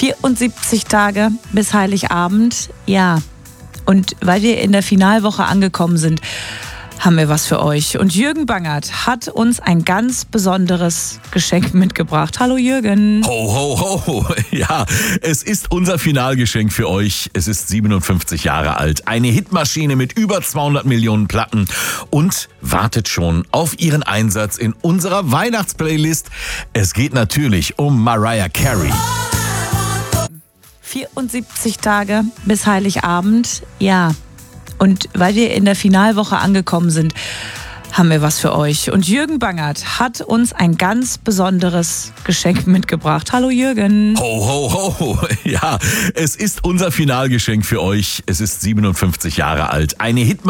74 Tage bis Heiligabend, ja. Und weil wir in der Finalwoche angekommen sind, haben wir was für euch. Und Jürgen Bangert hat uns ein ganz besonderes Geschenk mitgebracht. Hallo Jürgen. Ho, ho, ho. Ja, es ist unser Finalgeschenk für euch. Es ist 57 Jahre alt. Eine Hitmaschine mit über 200 Millionen Platten und wartet schon auf ihren Einsatz in unserer Weihnachtsplaylist. Es geht natürlich um Mariah Carey. 74 Tage bis Heiligabend, ja. Und weil wir in der Finalwoche angekommen sind, haben wir was für euch. Und Jürgen Bangert hat uns ein ganz besonderes Geschenk mitgebracht. Hallo Jürgen. Ho, ho, ho. Ja, es ist unser Finalgeschenk für euch. Es ist 57 Jahre alt. Eine Hitmaschine